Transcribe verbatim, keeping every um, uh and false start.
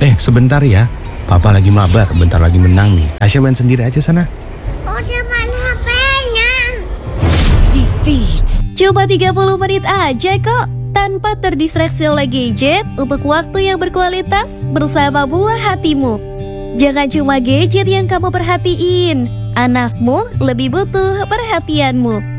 Eh, sebentar ya. Papa lagi mabar, bentar lagi menang nih. Tasya main sendiri aja sana. Udah mana H P-nya? Defeat. Cuma tiga puluh menit aja kok. Tanpa terdistraksi oleh gadget untuk waktu yang berkualitas bersama buah hatimu. Jangan cuma gadget yang kamu perhatiin. Anakmu lebih butuh perhatianmu.